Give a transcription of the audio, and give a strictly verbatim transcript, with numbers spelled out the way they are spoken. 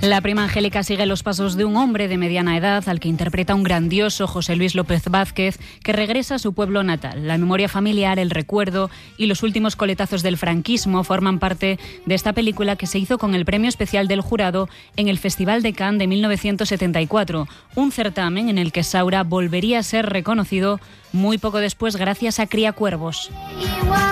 La prima Angélica sigue los pasos de un hombre de mediana edad al que interpreta un grandioso José Luis López Vázquez, que regresa a su pueblo natal. La memoria familiar, el recuerdo y los últimos coletazos del franquismo forman parte de esta película, que se hizo con el premio especial del jurado en el Festival de Cannes de mil novecientos setenta y cuatro, un certamen en el que Saura volvería a ser reconocido muy poco después gracias a Criacuervos.